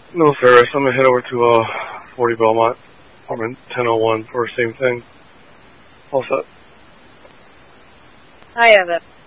No, Ferris. I'm gonna head over to 40 Belmont, apartment 1001 for the same thing. All set. Hi, Evan.